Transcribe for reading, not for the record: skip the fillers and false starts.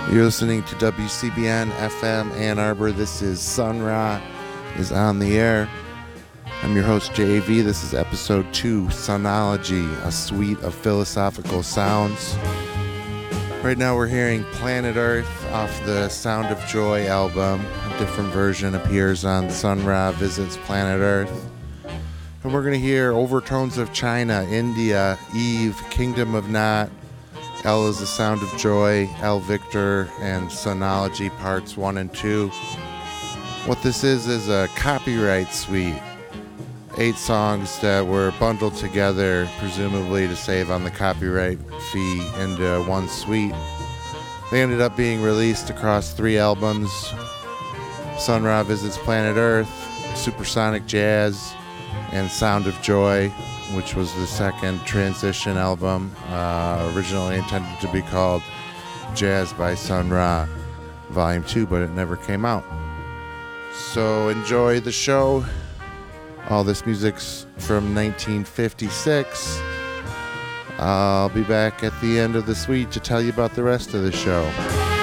You're listening to WCBN FM Ann Arbor. This is Sun Ra is on the air. I'm your host, JAV. This is episode 2, Sonology, a suite of philosophical sounds. Right now we're hearing Planet Earth off the Sound of Joy album. A different version appears on Sun Ra Visits Planet Earth. And we're going to hear Overtones of China, India, Eve, Kingdom of Not, L is the Sound of Joy, L Victor, and Sonology Parts 1 and 2. What this is a copyright suite. 8 songs that were bundled together, presumably to save on the copyright fee, into one suite. They ended up being released across 3 albums: Sun Ra Visits Planet Earth, Supersonic Jazz, and Sound of Joy, which was the second transition album, originally intended to be called Jazz by Sun Ra Volume 2, but it never came out. So enjoy the show. All this music's from 1956. I'll be back at the end of the suite to tell you about the rest of the show.